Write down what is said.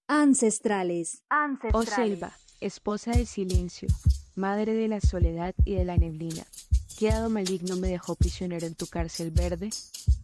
Ancestrales. Oh selva, esposa del silencio, madre de la soledad y de la neblina, ¿qué hado maligno me dejó prisionero en tu cárcel verde?